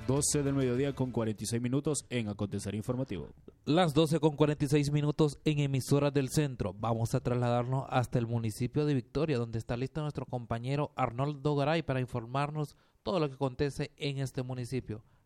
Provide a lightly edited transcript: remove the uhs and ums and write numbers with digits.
12 del mediodía con 46 minutos en Acontecer Informativo. Las 12 con 46 minutos en Emisoras del Centro. Vamos a trasladarnos hasta el municipio de Victoria, donde está listo nuestro compañero Arnoldo Garay para informarnos todo lo que acontece en este municipio.